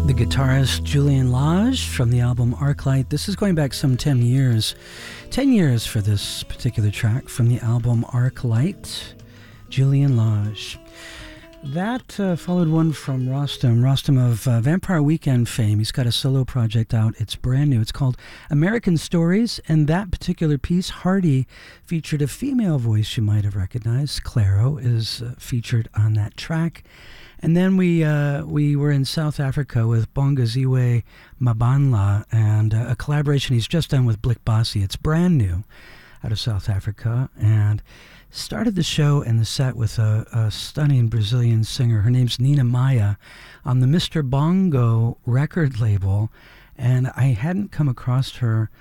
The guitarist Julian Lage from the album Arclight. This is going back some 10 years. 10 years for this particular track from the album Arclight. Julian Lage. That followed one from Rostam of Vampire Weekend fame. He's got a solo project out. It's brand new. It's called American Stories, and that particular piece, Hardy, featured a female voice you might have recognized. Clairo is featured on that track. And then we were in South Africa with Bongaziwe Mabanla and a collaboration he's just done with Blick Bossy. It's brand new out of South Africa, and started the show and the set with a stunning Brazilian singer. Her name's Nina Maya on the Mr. Bongo record label, and I hadn't come across her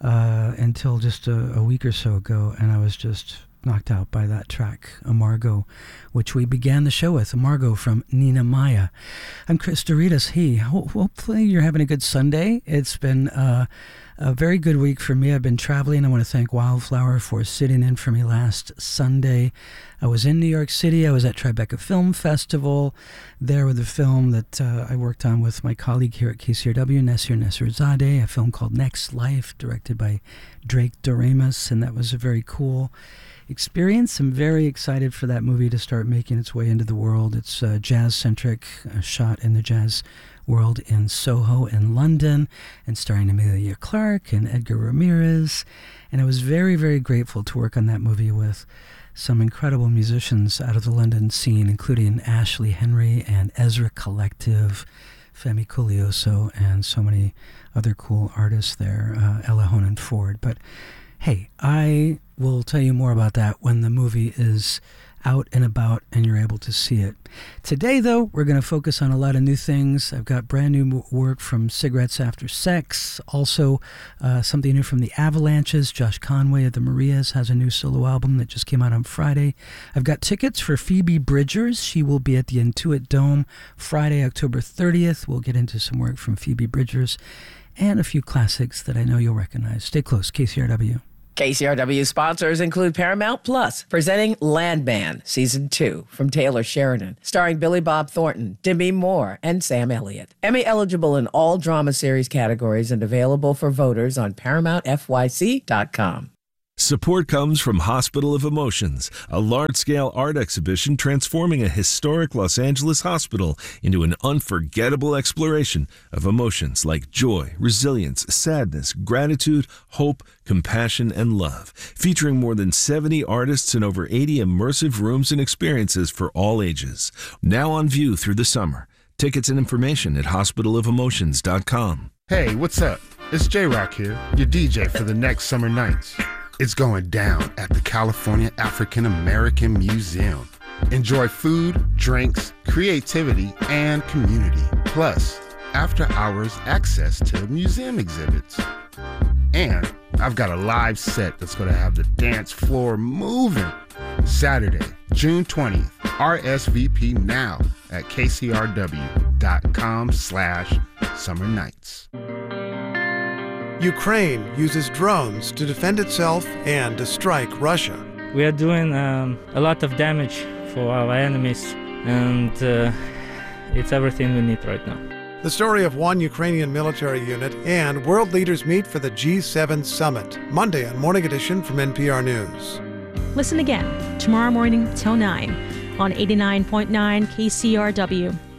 until just a week or so ago, and I was just knocked out by that track, Amargo, which we began the show with, Amargo from Nina Maya. I'm Chris Doritas. Hey, hopefully you're having a good Sunday. It's been a very good week for me. I've been traveling. I want to thank Wildflower for sitting in for me last Sunday. I was in New York City. I was at Tribeca Film Festival, there with a film that I worked on with my colleague here at KCRW, Nasir Nasirzadeh, a film called Next Life, directed by Drake Doremus, and that was a very cool experience. I'm very excited for that movie to start making its way into the world. It's jazz-centric, shot in the jazz world in Soho in London, and starring Emilia Clarke and Edgar Ramirez. And I was very, very grateful to work on that movie with some incredible musicians out of the London scene, including Ashley Henry and Ezra Collective, Femi Culioso, and so many other cool artists there, Ella Honan Ford. But hey, I will tell you more about that when the movie is out and about and you're able to see it. Today, though, we're going to focus on a lot of new things. I've got brand new work from Cigarettes After Sex, also something new from the Avalanches. Josh Conway of the Marias has a new solo album that just came out on Friday. I've got tickets for Phoebe Bridgers. She will be at the Intuit Dome Friday, October 30th. We'll get into some work from Phoebe Bridgers and a few classics that I know you'll recognize. Stay close, KCRW. KCRW sponsors include Paramount Plus, presenting Landman, Season 2, from Taylor Sheridan, starring Billy Bob Thornton, Demi Moore, and Sam Elliott. Emmy eligible in all drama series categories and available for voters on ParamountFYC.com. Support comes from Hospital of Emotions, a large-scale art exhibition transforming a historic Los Angeles hospital into an unforgettable exploration of emotions like joy, resilience, sadness, gratitude, hope, compassion, and love. Featuring more than 70 artists and over 80 immersive rooms and experiences for all ages. Now on view through the summer. Tickets and information at hospitalofelmotions.com. Hey, what's up? It's J-Rock here, your DJ for the next summer nights. It's going down at the California African American Museum. Enjoy food, drinks, creativity, and community. Plus, after-hours access to museum exhibits. And I've got a live set that's going to have the dance floor moving. Saturday, June 20th. RSVP now at kcrw.com/summer nights. Ukraine uses drones to defend itself and to strike Russia. We are doing a lot of damage for our enemies, and it's everything we need right now. The story of one Ukrainian military unit, and world leaders meet for the G7 summit. Monday on Morning Edition from NPR News. Listen again tomorrow morning till 9 on 89.9 KCRW.